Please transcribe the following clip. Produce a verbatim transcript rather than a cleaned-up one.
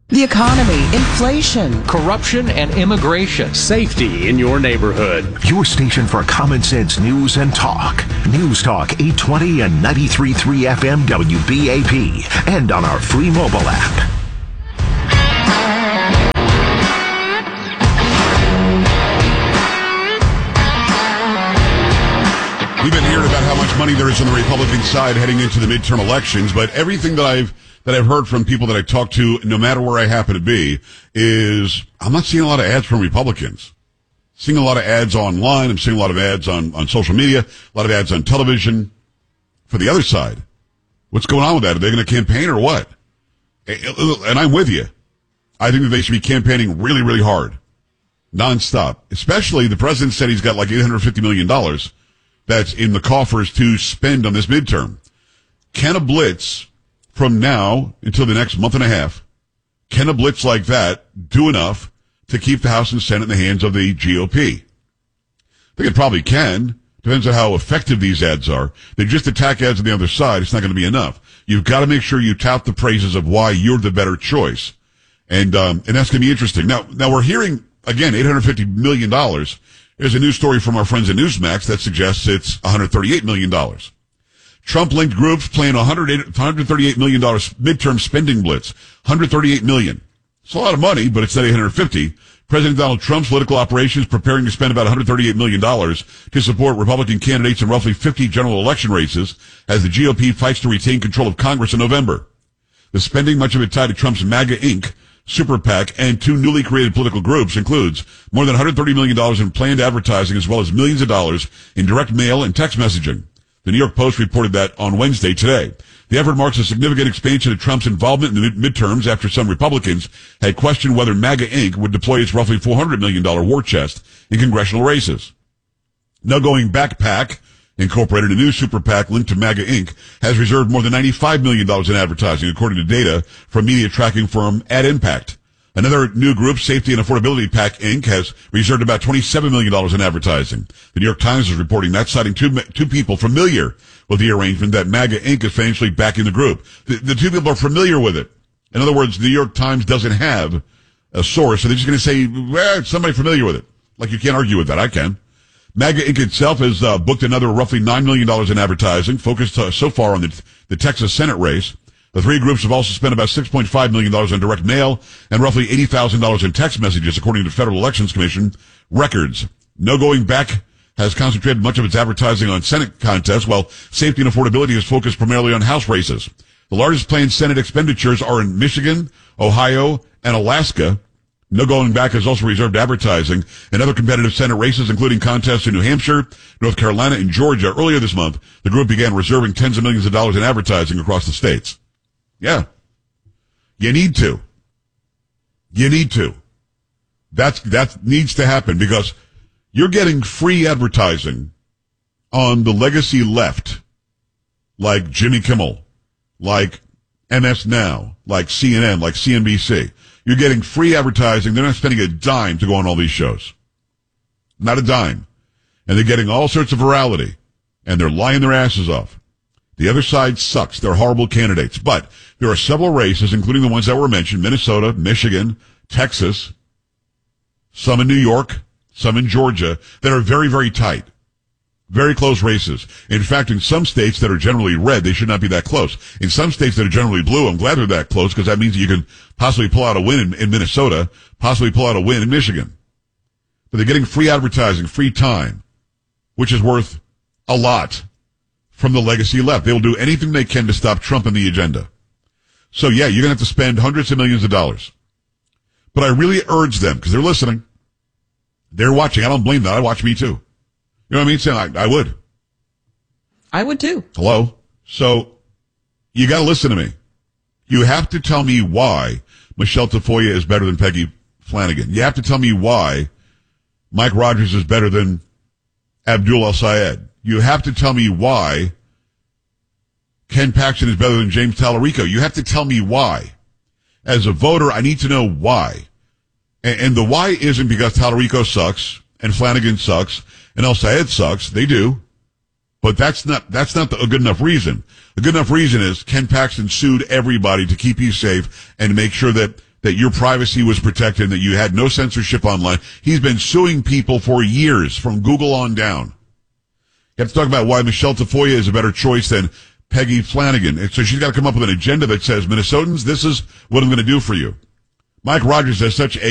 The economy, inflation, corruption and immigration, safety in your neighborhood. Your station for common sense news and talk. News Talk eight twenty and ninety-three point three F M W B A P and on our free mobile app. We've been hearing about how much money there is on the Republican side heading into the midterm elections, but everything that I've that I've heard from people that I talk to, no matter where I happen to be, is I'm not seeing a lot of ads from Republicans. Seeing a lot of ads online. I'm seeing a lot of ads on, on social media, a lot of ads on television for the other side. What's going on with that? Are they going to campaign or what? And I'm with you. I think that they should be campaigning really, really hard. Nonstop. Especially the president said he's got like eight hundred fifty million dollars that's in the coffers to spend on this midterm. Can a blitz from now until the next month and a half, can a blitz like that do enough to keep the House and Senate in the hands of the G O P? I think it probably can. Depends on how effective these ads are. They just attack ads on the other side. It's not going to be enough. You've got to make sure you tout the praises of why you're the better choice. And, um, and that's going to be interesting. Now, now we're hearing, again, eight hundred fifty million dollars. There's a news story from our friends at Newsmax that suggests it's one hundred thirty-eight million dollars. Trump-linked groups plan a one hundred thirty-eight million dollars midterm spending blitz. one hundred thirty-eight million dollars. It's a lot of money, but it's not eight hundred fifty. President Donald Trump's political operations preparing to spend about one hundred thirty-eight million dollars to support Republican candidates in roughly fifty general election races as the G O P fights to retain control of Congress in November. The spending, much of it tied to Trump's MAGA Incorporated, Super PAC, and two newly created political groups, includes more than one hundred thirty million dollars in planned advertising as well as millions of dollars in direct mail and text messaging. The New York Post reported that on Wednesday today. The effort marks a significant expansion of Trump's involvement in the midterms after some Republicans had questioned whether MAGA Incorporated would deploy its roughly four hundred million dollars war chest in congressional races. Now going back, PAC, Incorporated, a new super PAC linked to MAGA Incorporated, has reserved more than ninety-five million dollars in advertising, according to data from media tracking firm Ad Impact. Another new group, Safety and Affordability PAC Incorporated, has reserved about twenty-seven million dollars in advertising. The New York Times is reporting that, citing two, two people familiar with the arrangement that MAGA Incorporated is financially backing the group. The, the two people are familiar with it. In other words, the New York Times doesn't have a source, so they're just going to say, well, it's somebody familiar with it. Like, you can't argue with that. I can. MAGA Incorporated itself has uh, booked another roughly nine million dollars in advertising, focused uh, so far on the, the Texas Senate race. The three groups have also spent about six point five million dollars on direct mail and roughly eighty thousand dollars in text messages, according to Federal Elections Commission records. No Going Back has concentrated much of its advertising on Senate contests, while Safety and Affordability is focused primarily on House races. The largest planned Senate expenditures are in Michigan, Ohio, and Alaska. No Going Back has also reserved advertising in other competitive Senate races, including contests in New Hampshire, North Carolina, and Georgia. Earlier this month, the group began reserving tens of millions of dollars in advertising across the states. Yeah. You need to. You need to. That's, that needs to happen because you're getting free advertising on the legacy left, like Jimmy Kimmel, like M S Now, like C N N, like C N B C. You're getting free advertising. They're not spending a dime to go on all these shows. Not a dime. And they're getting all sorts of virality. And they're lying their asses off. The other side sucks. They're horrible candidates. But there are several races, including the ones that were mentioned, Minnesota, Michigan, Texas, some in New York, some in Georgia, that are very, very tight. Very close races. In fact, in some states that are generally red, they should not be that close. In some states that are generally blue, I'm glad they're that close because that means that you can possibly pull out a win in, in Minnesota, possibly pull out a win in Michigan. But they're getting free advertising, free time, which is worth a lot from the legacy left. They will do anything they can to stop Trump and the agenda. So yeah, you're going to have to spend hundreds of millions of dollars. But I really urge them, because they're listening. They're watching. I don't blame them. I watch me too. You know what I mean? Saying I, I would. I would too. Hello? So you got to listen to me. You have to tell me why Michelle Tafoya is better than Peggy Flanagan. You have to tell me why Mike Rogers is better than Abdul El-Sayed. You have to tell me why Ken Paxton is better than James Tallarico. You have to tell me why. As a voter, I need to know why. And, and the why isn't because Tallarico sucks and Flanagan sucks and El-Sayed sucks. They do. But that's not, that's not the, a good enough reason. A good enough reason is Ken Paxton sued everybody to keep you safe and to make sure that, that your privacy was protected, that you had no censorship online. He's been suing people for years, from Google on down. You have to talk about why Michelle Tafoya is a better choice than Peggy Flanagan. And so she's got to come up with an agenda that says, Minnesotans, this is what I'm going to do for you. Mike Rogers has such a